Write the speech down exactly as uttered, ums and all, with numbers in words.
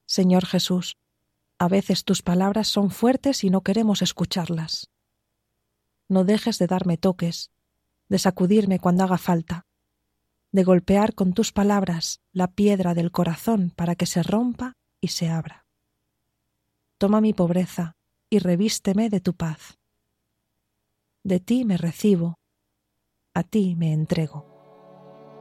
Señor Jesús, a veces tus palabras son fuertes y no queremos escucharlas. No dejes de darme toques, de sacudirme cuando haga falta, de golpear con tus palabras la piedra del corazón para que se rompa y se abra. Toma mi pobreza y revísteme de tu paz. De ti me recibo, a ti me entrego.